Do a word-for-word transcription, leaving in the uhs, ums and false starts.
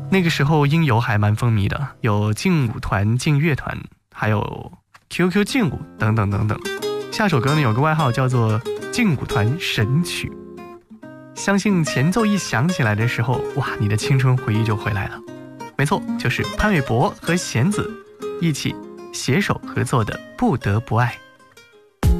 那个时候音游还蛮风靡的，有劲舞团、劲乐团，还有 Q Q 劲舞等等等等。下首歌呢有个外号叫做劲舞团神曲，相信前奏一响起来的时候，哇，你的青春回忆就回来了。没错，就是潘玮柏和弦子一起携手合作的《不得不爱》。